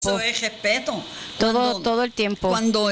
Eso es respeto. Todo el tiempo. Cuando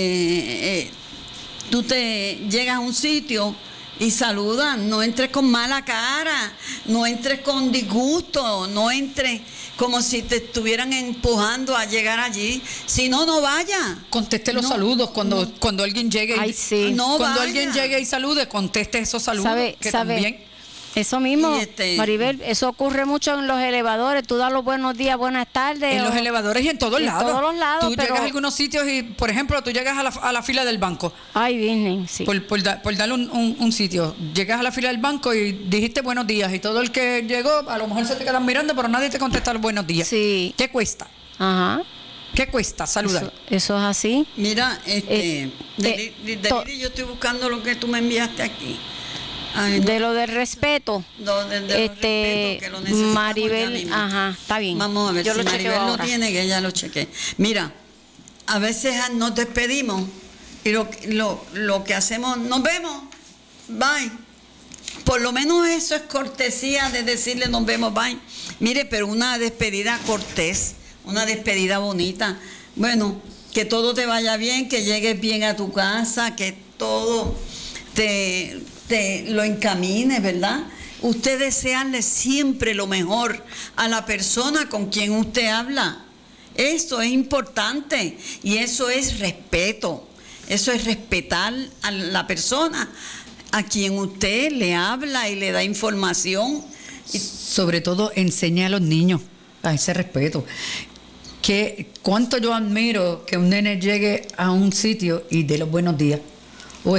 tú te llegas a un sitio y saludas, no entres con mala cara, no entres con disgusto, no entres como si te estuvieran empujando a llegar allí. Si no, no vaya. Conteste los saludos cuando alguien llegue. Ay, sí. Cuando alguien llegue y salude, conteste esos saludos. También. Eso mismo, Maribel, eso ocurre mucho en los elevadores. Tú das los buenos días, buenas tardes. En los elevadores y en todos lados. En todos los lados. Tú llegas a algunos sitios y, por ejemplo, tú llegas a la fila del banco. Ay, Disney, sí. Por darle un sitio. Llegas a la fila del banco y dijiste buenos días y todo el que llegó, a lo mejor se te quedan mirando, pero nadie te contesta los buenos días. Sí. ¿Qué cuesta? Ajá. ¿Qué cuesta saludar? Eso es así. Mira, yo estoy buscando lo que tú me enviaste aquí. Ay, no. De lo del respeto. Respeto, que lo necesitamos. Maribel, ajá, está bien. Vamos a ver, yo si lo Maribel chequeo lo ahora. tiene, que ella lo chequee. Mira, a veces nos despedimos y lo que hacemos, nos vemos, bye. Por lo menos eso es cortesía de decirle nos vemos, bye. Mire, pero una despedida cortés, una despedida bonita. Bueno, que todo te vaya bien, que llegues bien a tu casa, que todo te lo encamine, ¿verdad? Usted desearle siempre lo mejor a la persona con quien usted habla. Eso es importante y eso es respeto. Eso es respetar a la persona a quien usted le habla y le da información. Y sobre todo enseña a los niños a ese respeto. Cuánto yo admiro que un nene llegue a un sitio y dé los buenos días. O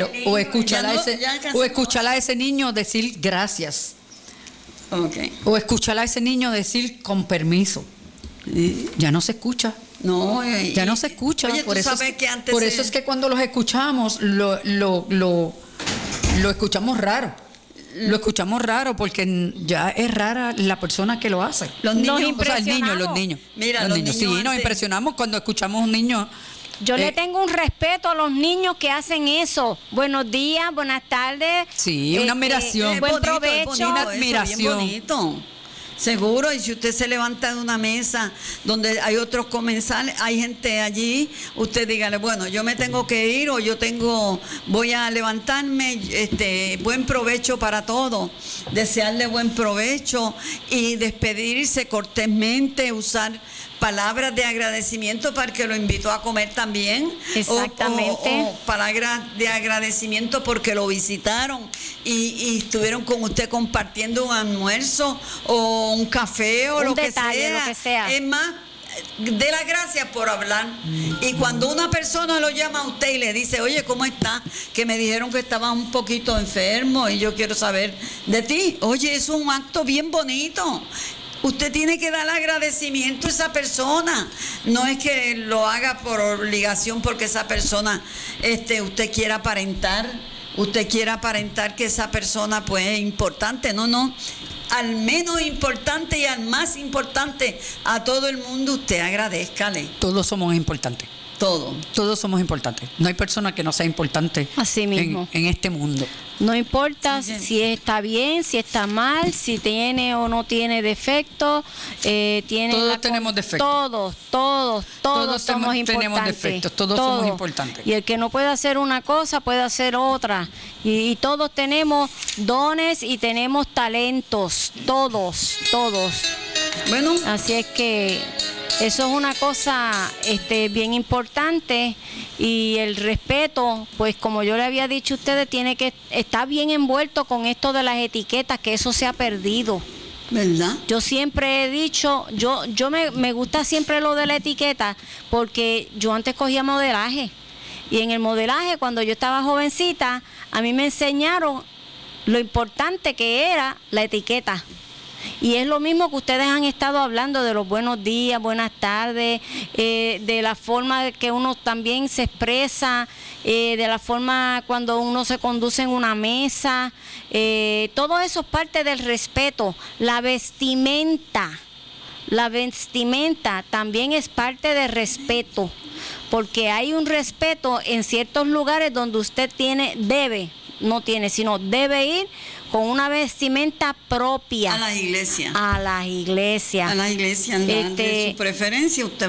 escuchar a ese niño decir gracias. Okay. O escuchar a ese niño decir con permiso. Ya no se escucha. No, ya no se escucha. Oye, por eso es que cuando los escuchamos lo escuchamos raro. Lo escuchamos raro porque ya es rara la persona que lo hace. Los niños, los niños. Mira, los niños. Sí, nos impresionamos cuando escuchamos a un niño. Yo le tengo un respeto a los niños que hacen eso. Buenos días, buenas tardes. Sí, una admiración. Buen provecho. Una admiración. Bien bonito. Seguro, y si usted se levanta de una mesa donde hay otros comensales, hay gente allí, usted dígale, bueno, yo me tengo que ir o voy a levantarme, buen provecho para todos, desearle buen provecho y despedirse cortésmente, usar palabras de agradecimiento para el que lo invitó a comer también. Exactamente. O palabras de agradecimiento porque lo visitaron y estuvieron con usted compartiendo un almuerzo o un café o un lo detalle, que sea. Es más, dé las gracias por hablar. Y cuando una persona lo llama a usted y le dice, oye, ¿cómo está? Que me dijeron que estabas un poquito enfermo y yo quiero saber de ti. Oye, es un acto bien bonito. Usted tiene que dar agradecimiento a esa persona. No es que lo haga por obligación porque esa persona, usted quiera aparentar que esa persona pues es importante. No. Al menos importante y al más importante, a todo el mundo usted agradézcale. Todos somos importantes. Todos somos importantes. No hay persona que no sea importante. Así mismo. En este mundo. No importa si está bien, si está mal, si tiene o no tiene defectos. Todos tenemos defectos. Todos somos importantes. Tenemos defectos, todos somos importantes. Y el que no puede hacer una cosa, puede hacer otra. Y todos tenemos dones y tenemos talentos. Todos. Bueno. Así es que eso es una cosa bien importante y el respeto, pues como yo le había dicho a ustedes, tiene que estar bien envuelto con esto de las etiquetas, que eso se ha perdido. ¿Verdad? Yo siempre he dicho, yo me gusta siempre lo de la etiqueta porque yo antes cogía modelaje y en el modelaje cuando yo estaba jovencita a mí me enseñaron lo importante que era la etiqueta. Y es lo mismo que ustedes han estado hablando de los buenos días, buenas tardes, de la forma que uno también se expresa, de la forma cuando uno se conduce en una mesa, todo eso es parte del respeto. La vestimenta también es parte del respeto, porque hay un respeto en ciertos lugares donde usted debe no tiene, sino debe ir con una vestimenta propia. A las iglesias. A las iglesias. A las iglesias, de su preferencia, usted